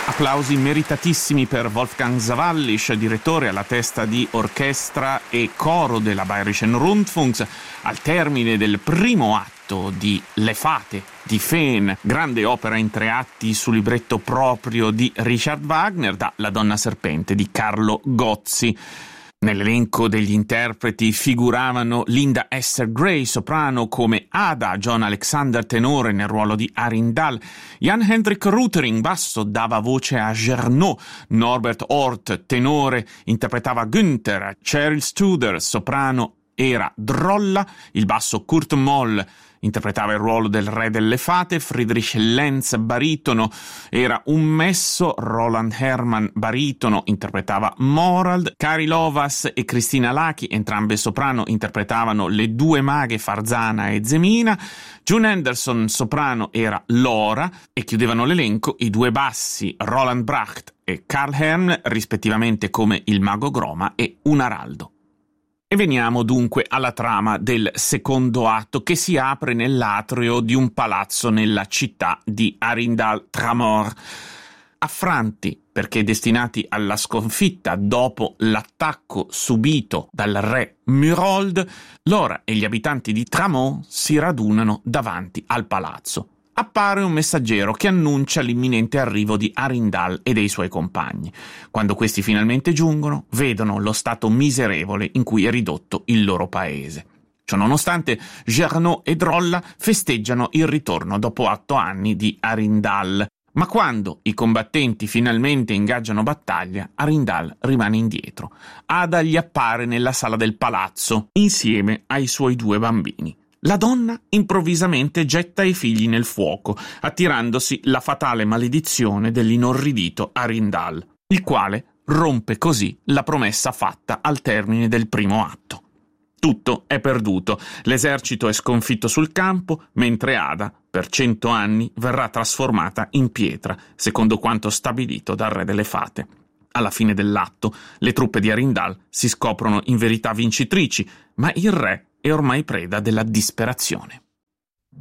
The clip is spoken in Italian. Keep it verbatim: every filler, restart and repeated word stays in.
Applausi meritatissimi per Wolfgang Sawallisch, direttore alla testa di orchestra e coro della Bayerischen Rundfunks, al termine del primo atto di Le Fate di Fehn, grande opera in tre atti su libretto proprio di Richard Wagner, da La donna serpente di Carlo Gozzi. Nell'elenco degli interpreti figuravano Linda Esther Gray, soprano, come Ada, John Alexander, tenore nel ruolo di Arindal, Jan Hendrik Rutering, basso, dava voce a Gernot, Norbert Hort, tenore, interpretava Günther, Cheryl Studer, soprano, era Drolla, il basso Kurt Moll interpretava il ruolo del re delle fate, Friedrich Lenz, baritono, era un messo, Roland Herrmann, baritono, interpretava Morald, Kari Lovas e Cristina Lachi, entrambe soprano, interpretavano le due maghe Farzana e Zemina, June Anderson, soprano, era Lora, e chiudevano l'elenco i due bassi Roland Bracht e Karl Herm, rispettivamente come il mago Groma e un araldo. E veniamo dunque alla trama del secondo atto, che si apre nell'atrio di un palazzo nella città di Arindal-Tramor. Affranti, perché destinati alla sconfitta dopo l'attacco subito dal re Murold, Lora e gli abitanti di Tramor si radunano davanti al palazzo. Appare un messaggero che annuncia l'imminente arrivo di Arindal e dei suoi compagni. Quando questi finalmente giungono, vedono lo stato miserevole in cui è ridotto il loro paese. Ciononostante, Gernot e Drolla festeggiano il ritorno dopo otto anni di Arindal. Ma quando i combattenti finalmente ingaggiano battaglia, Arindal rimane indietro. Ada gli appare nella sala del palazzo, insieme ai suoi due bambini. La donna improvvisamente getta i figli nel fuoco, attirandosi la fatale maledizione dell'inorridito Arindal, il quale rompe così la promessa fatta al termine del primo atto. Tutto è perduto, l'esercito è sconfitto sul campo, mentre Ada, per cento anni, verrà trasformata in pietra, secondo quanto stabilito dal re delle fate. Alla fine dell'atto, le truppe di Arindal si scoprono in verità vincitrici, ma il re è ormai preda della disperazione.